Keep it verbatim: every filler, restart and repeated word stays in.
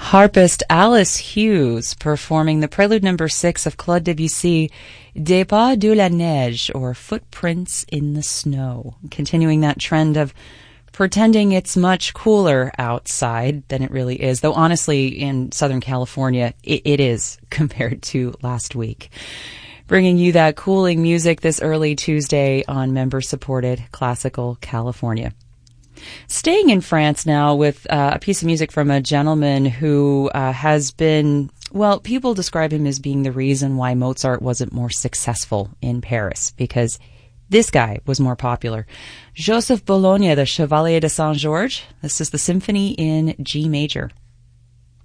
Harpist Alice Hughes performing the prelude number six of Claude Debussy, Des Pas de la Neige, or Footprints in the Snow, continuing that trend of pretending it's much cooler outside than it really is, though honestly in Southern California it, it is compared to last week. Bringing you that cooling music this early Tuesday on member-supported Classical California. Staying in France now with uh, a piece of music from a gentleman who uh, has been, well, people describe him as being the reason why Mozart wasn't more successful in Paris, because this guy was more popular. Joseph Bologna, the Chevalier de Saint-Georges. This is the Symphony in G major.